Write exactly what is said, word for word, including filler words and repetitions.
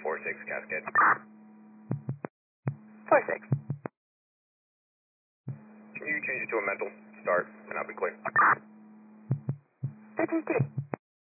four six Cascade. four six. Can you change it to a mental? Start, and I'll be clear. thirteen three.